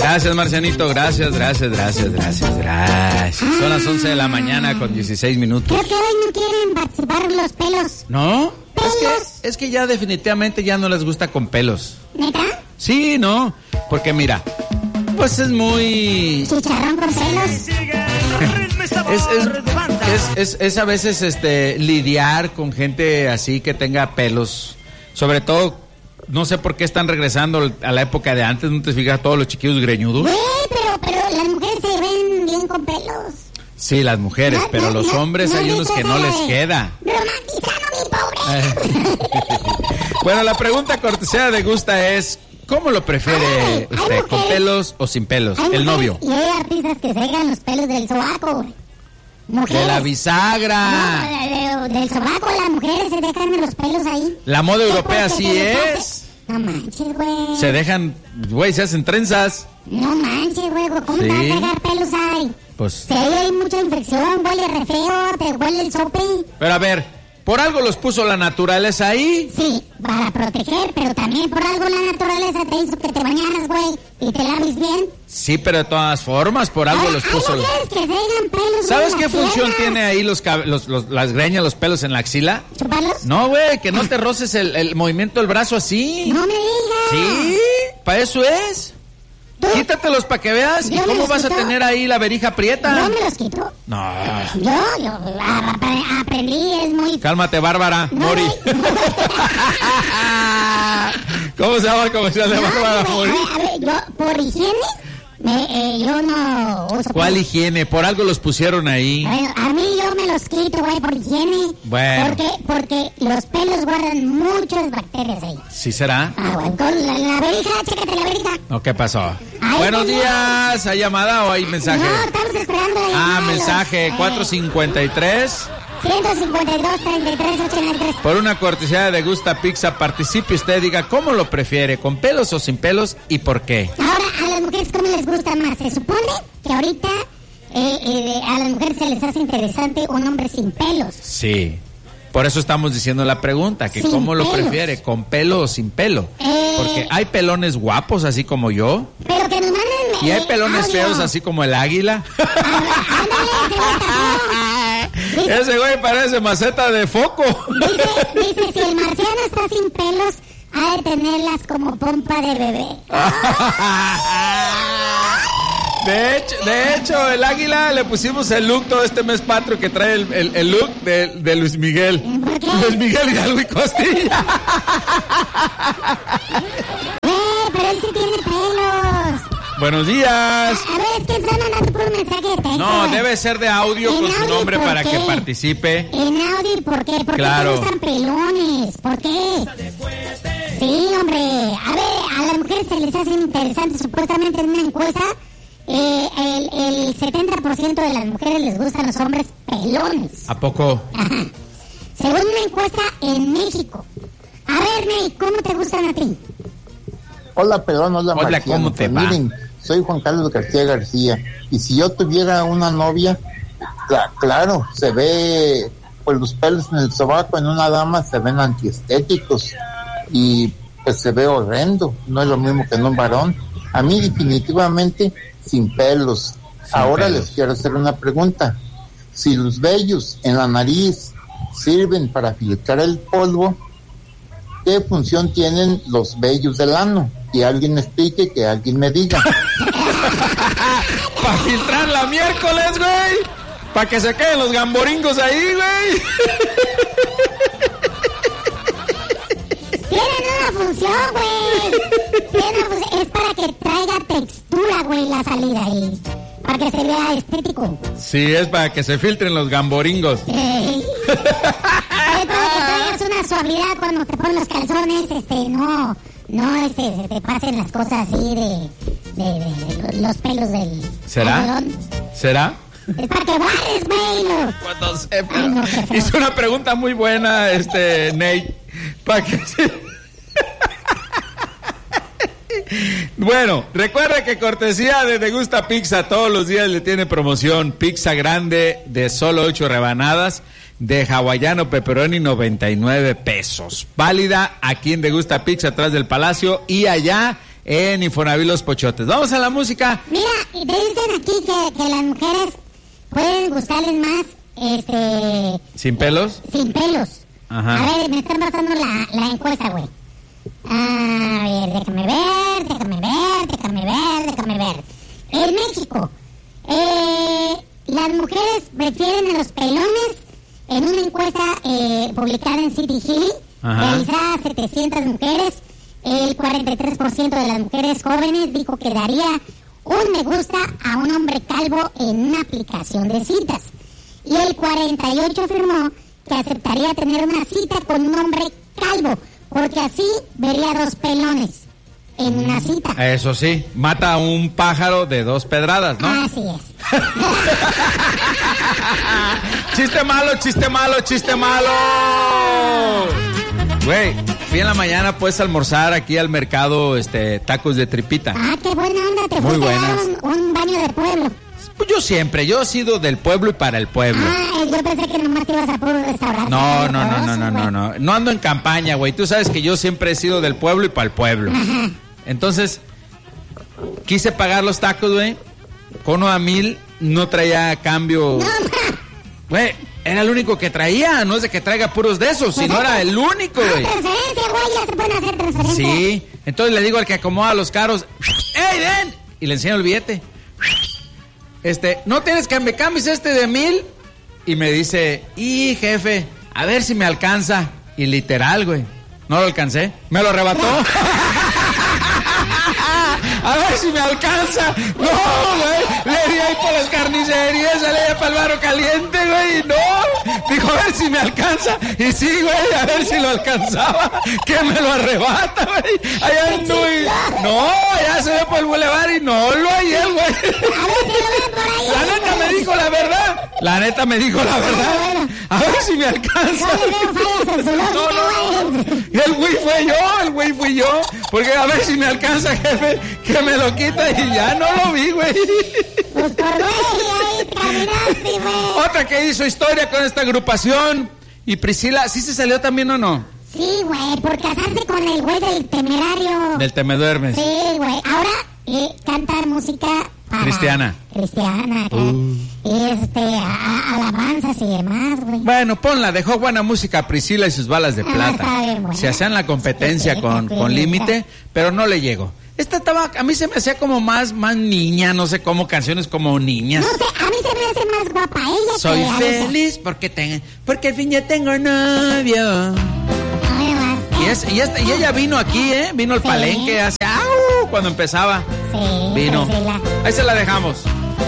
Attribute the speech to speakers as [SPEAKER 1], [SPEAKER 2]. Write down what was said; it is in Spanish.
[SPEAKER 1] Gracias, Marcianito, gracias. Son las 11 de la mañana con 16 minutos.
[SPEAKER 2] Creo que hoy no quieren participar los pelos.
[SPEAKER 1] ¿No?
[SPEAKER 2] ¿Pelos?
[SPEAKER 1] Es que ya definitivamente ya no les gusta con pelos.
[SPEAKER 2] ¿Neta?
[SPEAKER 1] Sí, no, porque mira, pues es muy...
[SPEAKER 2] ¿Chicharrón con pelos?
[SPEAKER 1] Es a veces lidiar con gente así que tenga pelos, sobre todo, no sé por qué están regresando a la época de antes, ¿no te fijas? Todos los chiquillos greñudos.
[SPEAKER 2] Pero las mujeres se ven bien con pelos.
[SPEAKER 1] Sí, las mujeres, pero los hombres hay unos que no les queda.
[SPEAKER 2] Romantizando, mi pobre.
[SPEAKER 1] Bueno, la pregunta cortesía de Gusta es, ¿cómo lo prefiere usted, con pelos o sin pelos? El novio.
[SPEAKER 2] Y hay artistas que se dejan los pelos del sobaco, güey. Mujeres.
[SPEAKER 1] De la bisagra.
[SPEAKER 2] No, del sobaco, las mujeres se dejan los pelos ahí.
[SPEAKER 1] La moda europea así es.
[SPEAKER 2] No manches, güey.
[SPEAKER 1] Se dejan, güey, se hacen trenzas.
[SPEAKER 2] No manches, güey. ¿Cómo te vas a dejar pelos ahí?
[SPEAKER 1] Pues...
[SPEAKER 2] Si hay mucha infección, huele re feo, te huele el sope.
[SPEAKER 1] Pero a ver, ¿por algo los puso la naturaleza ahí?
[SPEAKER 2] Sí, para proteger, pero también por algo la naturaleza te hizo que te bañaras, güey, y te laves bien.
[SPEAKER 1] Sí, pero de todas formas, por algo los puso.
[SPEAKER 2] Que se dejan pelos.
[SPEAKER 1] ¿Sabes qué función tiene ahí las greñas, los pelos en la axila?
[SPEAKER 2] ¿Chuparlos?
[SPEAKER 1] No, güey, que no te roces el movimiento del brazo así.
[SPEAKER 2] No me digas.
[SPEAKER 1] Sí, para eso es. Quítatelos para que veas. ¿Y cómo vas a tener ahí la verija prieta?
[SPEAKER 2] Yo me los quito.
[SPEAKER 1] No.
[SPEAKER 2] Yo aprendí, es muy...
[SPEAKER 1] Cálmate, Bárbara, no, Mori. ¿Cómo se llama el comercial de Bárbara Mori?
[SPEAKER 2] A ver, yo, por higiene, yo no uso...
[SPEAKER 1] ¿Cuál higiene? Por algo los pusieron ahí.
[SPEAKER 2] A mí yo me los quito, güey, por higiene.
[SPEAKER 1] Bueno.
[SPEAKER 2] Porque los pelos guardan muchas bacterias ahí.
[SPEAKER 1] ¿Sí será?
[SPEAKER 2] Güey, con la verija, chécate la verija.
[SPEAKER 1] No, ¿qué pasó? Buenos días, ¿hay llamada o hay mensaje?
[SPEAKER 2] No, estamos esperando.
[SPEAKER 1] Mensaje 453.
[SPEAKER 2] 152-33-83.
[SPEAKER 1] Por una cortesía de Gusta Pizza, participe usted, diga cómo lo prefiere, con pelos o sin pelos y por qué.
[SPEAKER 2] Ahora, a las mujeres, ¿cómo les gusta más? Se supone que ahorita a las mujeres se les hace interesante un hombre sin pelos.
[SPEAKER 1] Sí, por eso estamos diciendo la pregunta, que cómo lo prefiere, con pelo o sin pelo. Porque hay pelones guapos, así como yo.
[SPEAKER 2] Pero que nos manden...
[SPEAKER 1] Y hay pelones feos, así como el águila. Ese güey parece maceta de foco.
[SPEAKER 2] Dice, si el marciano está sin pelos, ha de tenerlas como pompa de bebé.
[SPEAKER 1] De hecho, el águila le pusimos el look todo este mes patrio que trae el look de Luis Miguel.
[SPEAKER 2] ¿Por qué?
[SPEAKER 1] Luis Miguel Hidalgo y Costilla.
[SPEAKER 2] Pero él sí tiene pelos.
[SPEAKER 1] Buenos días.
[SPEAKER 2] A ver, es que están mandando por un mensaje de texto.
[SPEAKER 1] No, debe ser de audio con su nombre para que participe.
[SPEAKER 2] En audio, ¿por qué? ¿Por qué te gustan pelones? ¿Por qué? Sí, hombre. A ver, a las mujeres se les hace interesante, supuestamente en una encuesta, el 70% de las mujeres les gustan los hombres pelones.
[SPEAKER 1] ¿A poco?
[SPEAKER 2] Ajá. Según una encuesta en México. A ver, Ney, ¿cómo te gustan a ti?
[SPEAKER 3] Hola, pelón, hola, Marciano.
[SPEAKER 1] ¿Cómo te va?
[SPEAKER 3] Miren, soy Juan Carlos García. Y si yo tuviera una novia, claro, se ve, pues los pelos en el sobaco en una dama se ven antiestéticos. Y pues se ve horrendo. No es lo mismo que en un varón. A mí definitivamente sin pelos. Ahora les quiero hacer una pregunta. Si los vellos en la nariz sirven para filtrar el polvo, ¿qué función tienen los vellos del ano? Que alguien me explique, que alguien me diga.
[SPEAKER 1] Para filtrar la miércoles, güey. Para que se queden los gamboringos ahí, güey.
[SPEAKER 2] Tienen una función, güey. Es para que traiga textura, güey, la salida ahí. Para que se vea estético.
[SPEAKER 1] Sí, es para que se filtren los gamboringos.
[SPEAKER 2] Es para que traigas una suavidad cuando te ponen los calzones, se te pasen las cosas así de los pelos del...
[SPEAKER 1] ¿Será? ¿Será?
[SPEAKER 2] Es para que bajes, güey.
[SPEAKER 1] Cuando sepa. Hizo una pregunta muy buena, Nate. Para que se... Bueno, recuerda que cortesía de Te Gusta Pizza todos los días le tiene promoción. Pizza grande de solo 8 rebanadas de hawaiano pepperoni, 99 pesos. Válida aquí en Te Gusta Pizza atrás del Palacio y allá en Infonavit Los Pochotes. Vamos a la música.
[SPEAKER 2] Mira, te dicen aquí que las mujeres pueden gustarles más,
[SPEAKER 1] ¿Sin pelos?
[SPEAKER 2] Sin pelos.
[SPEAKER 1] Ajá.
[SPEAKER 2] A ver, me están pasando la encuesta, güey. A ver, déjame ver. En México, las mujeres prefieren a los pelones en una encuesta publicada en City Hill, realizada a 700 mujeres. El 43% de las mujeres jóvenes dijo que daría un me gusta a un hombre calvo en una aplicación de citas. Y el 48% afirmó que aceptaría tener una cita con un hombre calvo, porque así vería 2 pelones en una cita.
[SPEAKER 1] Eso sí, mata a un pájaro de 2 pedradas, ¿no?
[SPEAKER 2] Así es.
[SPEAKER 1] Chiste malo. Güey, fui en la mañana pues a almorzar aquí al mercado, tacos de tripita.
[SPEAKER 2] Ah, qué buena onda, te
[SPEAKER 1] muy
[SPEAKER 2] fuiste a
[SPEAKER 1] buenas.
[SPEAKER 2] dar un baño de pueblo.
[SPEAKER 1] Pues yo he sido del pueblo y para el pueblo.
[SPEAKER 2] Ah, yo pensé que nomás te ibas a puro restaurante.
[SPEAKER 1] No ando en campaña, güey. Tú sabes que yo siempre he sido del pueblo y para el pueblo.
[SPEAKER 2] Ajá.
[SPEAKER 1] Entonces, quise pagar los tacos, güey. Cono a 1,000, no traía cambio. Güey, era el único que traía, no es de que traiga puros de esos, sino era el único, güey.
[SPEAKER 2] Transferencia, güey, ya se pueden hacer transferencias.
[SPEAKER 1] Sí, entonces le digo al que acomoda los carros, ¡ey, ven! Y le enseño el billete. ¿No tienes que me cambies de 1,000? Y me dice, jefe, a ver si me alcanza. Y literal, güey, no lo alcancé, me lo arrebató. A ver si me alcanza. No, güey, le di ahí por las carnicerías, salí para el Barro Caliente, güey, no. Dijo, a ver si me alcanza. Y sí, güey, a ver si lo alcanzaba. Que me lo arrebata, güey. Allá estoy. No, ya se ve por el bulevar y no lo hallé, güey. La neta me dijo la verdad. A ver si me alcanza. No. Y el güey fui yo. Porque a ver si me alcanza, jefe, que me lo quita y ya no lo vi, güey.
[SPEAKER 2] Pues por güey, ahí caminaste, güey.
[SPEAKER 1] Otra que hizo historia con esta agrupación. Y Priscila, ¿sí se salió también o no?
[SPEAKER 2] Sí, güey, por casarse con el güey del Temerario.
[SPEAKER 1] Del Te Me Duermes.
[SPEAKER 2] Sí, güey. Ahora canta música para
[SPEAKER 1] cristiana,
[SPEAKER 2] alabanzas y demás, güey.
[SPEAKER 1] Bueno, ponla, dejó buena música Priscila y sus balas de plata.
[SPEAKER 2] Está bien, bueno.
[SPEAKER 1] Se hacían la competencia
[SPEAKER 2] Sí,
[SPEAKER 1] con Límite, pero no le llegó. Esta estaba, a mí se me hacía como más niña, no sé cómo, canciones como niñas.
[SPEAKER 2] No sé, a mí se me hace más guapa ella.
[SPEAKER 1] Soy feliz porque al fin ya tengo novio. Y ella vino aquí, vino al palenque hace cuando empezaba.
[SPEAKER 2] Sí,
[SPEAKER 1] vino.
[SPEAKER 2] Priscila.
[SPEAKER 1] Ahí se la dejamos.